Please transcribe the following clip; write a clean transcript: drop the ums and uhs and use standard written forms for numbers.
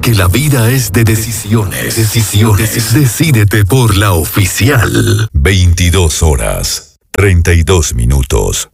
que la vida es de decisiones. Decídete por la oficial. 22 horas, 32 minutos.